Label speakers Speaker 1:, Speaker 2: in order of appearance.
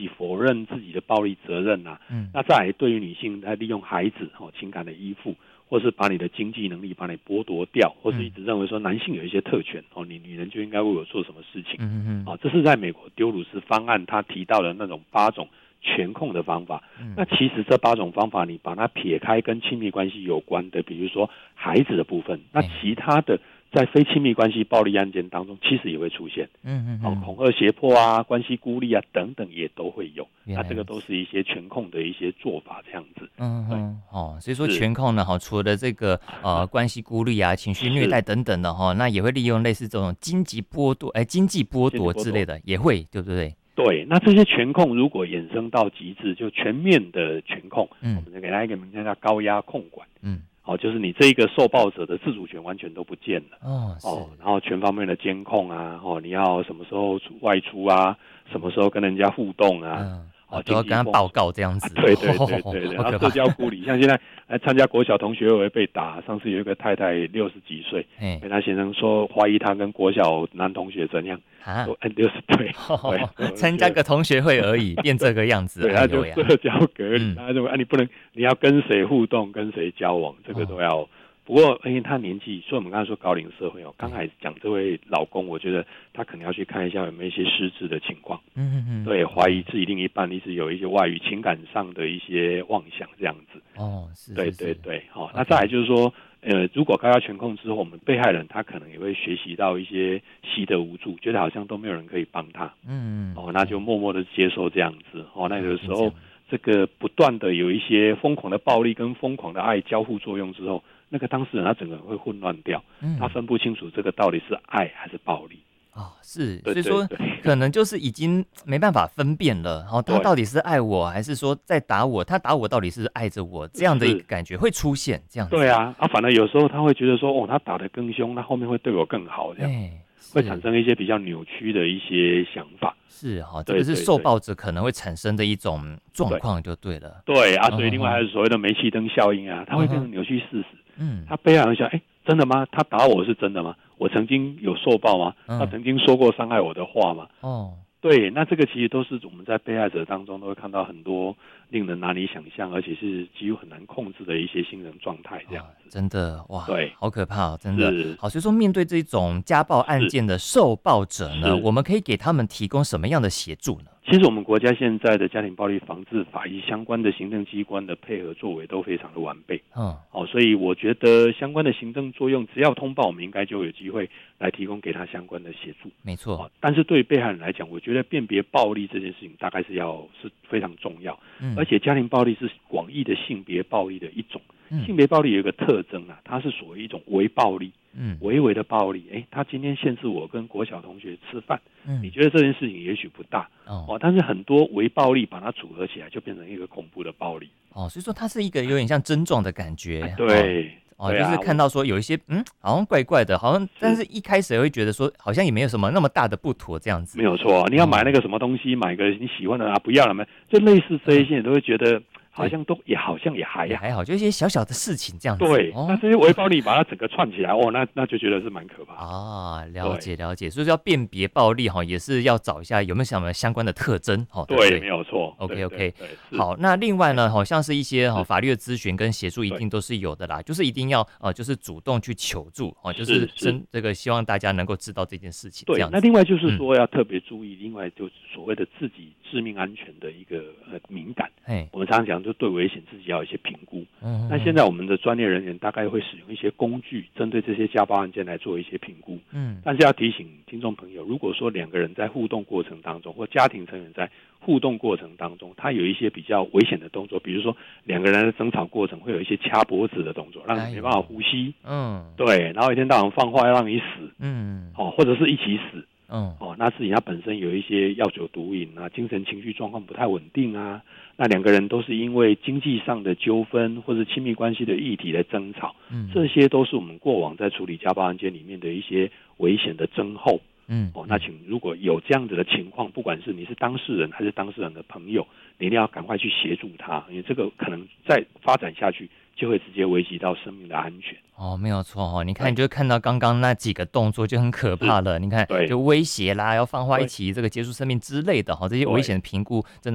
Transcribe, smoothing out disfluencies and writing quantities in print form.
Speaker 1: 己否认自己的暴力责任啊，那再来对于女性在利用孩子情感的依附，或是把你的经济能力把你剥夺掉，或是一直认为说男性有一些特权你女人就应该为我做什么事情，这是在美国丢鲁斯方案他提到的那种8种权控的方法。那其实这8种方法你把它撇开跟亲密关系有关的，比如说孩子的部分，那其他的在非亲密关系暴力案件当中其实也会出现，恐吓胁迫啊，关系孤立啊等等也都会有，那这个都是一些权控的一些做法这样子。
Speaker 2: 所以说权控呢除了这个关系孤立啊、情绪虐待等等的那也会利用类似这种经济剥夺之类的也会，对不对？
Speaker 1: 对，那这些权控如果衍生到极致，就全面的权控，我们就给它一个名称叫高压控管。就是你这一个受暴者的自主权完全都不见了。然后全方面的监控啊，你要什么时候外出啊，什么时候跟人家互动啊，
Speaker 2: 都要跟他报告这样子。
Speaker 1: 对，然后社交孤立，像现在来参加国小同学会被打，上次有一个太太60几岁，被他先生说怀疑他跟国小男同学怎样，60岁，
Speaker 2: 参加个同学会而已，变这个样子，
Speaker 1: 对，他就社交隔离，他就你要跟谁互动，跟谁交往，这个都要。不过因为他年纪，所以我们刚才说高龄社会刚才讲这位老公，我觉得他可能要去看一下有没有一些失智的情况，对，怀疑自己另一半一直有一些外遇、情感上的一些妄想这样子。对，那再来就是说，如果高压权控之后，我们被害人他可能也会学习到一些习得无助，觉得好像都没有人可以帮他，那就默默的接受这样子。那有的时候这个不断的有一些疯狂的暴力跟疯狂的爱交互作用之后，那个当事人他整个人会混乱掉，他分不清楚这个到底是爱还是暴力。
Speaker 2: 是，所以说可能就是已经没办法分辨了，他到底是爱我还是说在打我，他打我到底是爱着我，这样的一个感觉会出现这样子。
Speaker 1: 对啊，反而有时候他会觉得说他打得更凶，他后面会对我更好这样，会产生一些比较扭曲的一些想法。
Speaker 2: 是这个是受暴者可能会产生的一种状况就对了。
Speaker 1: 对啊，所以另外还有所谓的煤气灯效应啊，它会变成扭曲事实。他被害人想，真的吗？他打我是真的吗？我曾经有受暴吗？他曾经说过伤害我的话吗？对，那这个其实都是我们在被害者当中都会看到很多令人难以想象，而且是几乎很难控制的一些心人状态，这样子。
Speaker 2: 真的哇，
Speaker 1: 对，
Speaker 2: 好可怕真的。好，所以说面对这种家暴案件的受暴者呢，我们可以给他们提供什么样的协助呢？
Speaker 1: 其实我们国家现在的家庭暴力防治法以及相关的行政机关的配合作为都非常的完备。所以我觉得相关的行政作用只要通报，我们应该就有机会来提供给他相关的协助。
Speaker 2: 没错。
Speaker 1: 但是对于被害人来讲，我觉得辨别暴力这件事情大概是非常重要。而且家庭暴力是广义的性别暴力的一种。性别暴力有一个特征它是属于一种微暴力，微微的暴力。他今天限制我跟国小同学吃饭，你觉得这件事情也许不大，但是很多微暴力把它组合起来，就变成一个恐怖的暴力。
Speaker 2: 所以说它是一个有点像症状的感觉。
Speaker 1: 对。
Speaker 2: 就是看到说有一些好像怪怪的，好像但是一开始也会觉得说好像也没有什么那么大的不妥这样子。
Speaker 1: 没有错，你要买那个什么东西，买个你喜欢的不要了没，就类似这一些，你都会觉得好像好像也还好，
Speaker 2: 就一些小小的事情这样子。
Speaker 1: 对，那这些微暴力把它整个串起来，那就觉得是蛮可怕的。
Speaker 2: 了解，所以说要辨别暴力也是要找一下有没有什么相关的特征。
Speaker 1: 对，没有错。
Speaker 2: OK， 好，那另外呢，像是一些法律的咨询跟协助一定都是有的啦，就是一定要就是主动去求助就是这个希望大家能够知道这件事情。
Speaker 1: 对，那另外就是说要特别注意，另外就是所谓的自己致命安全的一个敏感。我们常常讲，就对危险自己要有一些评估。那现在我们的专业人员大概会使用一些工具，针对这些家暴案件来做一些评估。但是要提醒听众朋友，如果说两个人在互动过程当中，或家庭成员在互动过程当中，他有一些比较危险的动作，比如说两个人的争吵过程会有一些掐脖子的动作，让你没办法呼吸。对，然后一天到晚放话要让你死。或者是一起死。那自己他本身有一些药酒毒瘾精神情绪状况不太稳定那两个人都是因为经济上的纠纷或者亲密关系的议题来争吵。这些都是我们过往在处理家暴案件里面的一些危险的征候。那请如果有这样子的情况，不管是你是当事人还是当事人的朋友，你一定要赶快去协助他，因为这个可能再发展下去就会直接危及到生命的安全。
Speaker 2: 没有错你看你就看到刚刚那几个动作就很可怕了，你看就威胁啦，要放话一起这个结束生命之类的这些危险的评估真的